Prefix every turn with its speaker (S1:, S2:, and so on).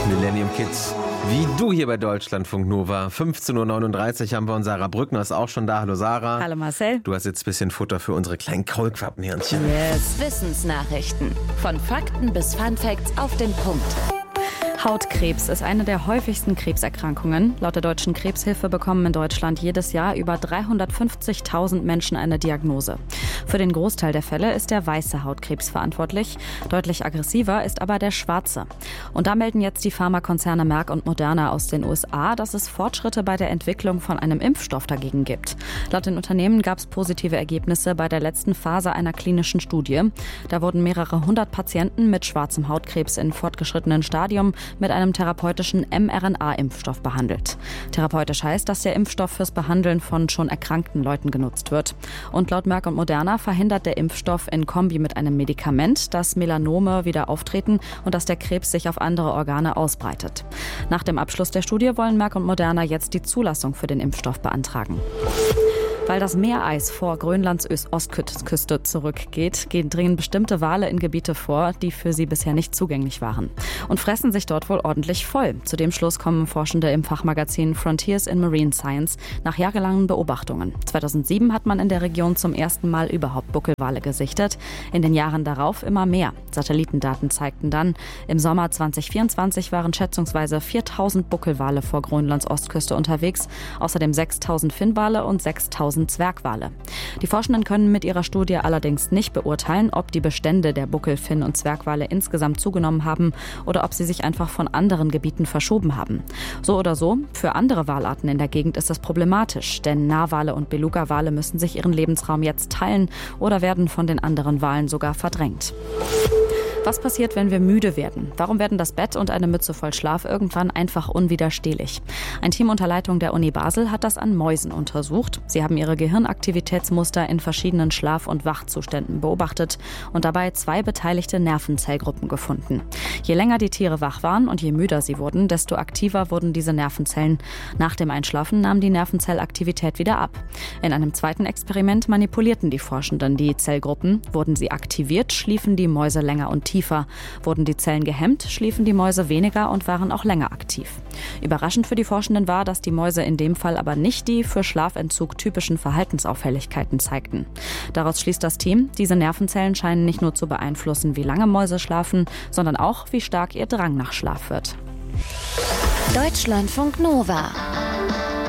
S1: Millennium Kids, wie du hier bei Deutschlandfunk Nova. 15.39 Uhr haben wir und Sarah Brückner ist auch schon da. Hallo Sarah.
S2: Hallo Marcel.
S1: Du hast jetzt ein bisschen Futter für unsere kleinen Kaulquappenhirnchen.
S2: Yes.
S3: Wissensnachrichten. Von Fakten bis Funfacts auf den Punkt.
S2: Hautkrebs ist eine der häufigsten Krebserkrankungen. Laut der Deutschen Krebshilfe bekommen in Deutschland jedes Jahr über 350.000 Menschen eine Diagnose. Für den Großteil der Fälle ist der weiße Hautkrebs verantwortlich. Deutlich aggressiver ist aber der schwarze. Und da melden jetzt die Pharmakonzerne Merck und Moderna aus den USA, dass es Fortschritte bei der Entwicklung von einem Impfstoff dagegen gibt. Laut den Unternehmen gab es positive Ergebnisse bei der letzten Phase einer klinischen Studie. Da wurden mehrere hundert Patienten mit schwarzem Hautkrebs in fortgeschrittenen Stadium mit einem therapeutischen mRNA-Impfstoff behandelt. Therapeutisch heißt, dass der Impfstoff fürs Behandeln von schon erkrankten Leuten genutzt wird. Und laut Merck und Moderna verhindert der Impfstoff in Kombi mit einem Medikament, dass Melanome wieder auftreten und dass der Krebs sich auf andere Organe ausbreitet. Nach dem Abschluss der Studie wollen Merck und Moderna jetzt die Zulassung für den Impfstoff beantragen. Weil das Meereis vor Grönlands Ostküste zurückgeht, dringen bestimmte Wale in Gebiete vor, die für sie bisher nicht zugänglich waren. Und fressen sich dort wohl ordentlich voll. Zu dem Schluss kommen Forschende im Fachmagazin Frontiers in Marine Science nach jahrelangen Beobachtungen. 2007 hat man in der Region zum ersten Mal überhaupt Buckelwale gesichtet. In den Jahren darauf immer mehr. Satellitendaten zeigten dann, im Sommer 2024 waren schätzungsweise 4.000 Buckelwale vor Grönlands Ostküste unterwegs. Außerdem 6.000 Finnwale und 6.000 Zwergwale. Die Forschenden können mit ihrer Studie allerdings nicht beurteilen, ob die Bestände der Buckel-, Finn- und Zwergwale insgesamt zugenommen haben oder ob sie sich einfach von anderen Gebieten verschoben haben. So oder so, für andere Walarten in der Gegend ist das problematisch, denn Narwale und Beluga-Wale müssen sich ihren Lebensraum jetzt teilen oder werden von den anderen Walen sogar verdrängt. Was passiert, wenn wir müde werden? Warum werden das Bett und eine Mütze voll Schlaf irgendwann einfach unwiderstehlich? Ein Team unter Leitung der Uni Basel hat das an Mäusen untersucht. Sie haben ihre Gehirnaktivitätsmuster in verschiedenen Schlaf- und Wachzuständen beobachtet und dabei 2 beteiligte Nervenzellgruppen gefunden. Je länger die Tiere wach waren und je müder sie wurden, desto aktiver wurden diese Nervenzellen. Nach dem Einschlafen nahm die Nervenzellaktivität wieder ab. In einem zweiten Experiment manipulierten die Forschenden die Zellgruppen. Wurden sie aktiviert, schliefen die Mäuse länger und tiefer. Wurden die Zellen gehemmt, schliefen die Mäuse weniger und waren auch länger aktiv. Überraschend für die Forschenden war, dass die Mäuse in dem Fall aber nicht die für Schlafentzug typischen Verhaltensauffälligkeiten zeigten. Daraus schließt das Team, diese Nervenzellen scheinen nicht nur zu beeinflussen, wie lange Mäuse schlafen, sondern auch, wie stark ihr Drang nach Schlaf wird.
S3: Deutschlandfunk Nova.